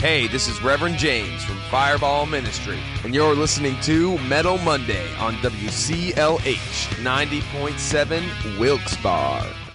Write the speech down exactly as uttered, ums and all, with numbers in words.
Hey, this is Reverend James from Fireball Ministry, and you're listening to Metal Monday on W C L H ninety point seven Wilkes-Barre.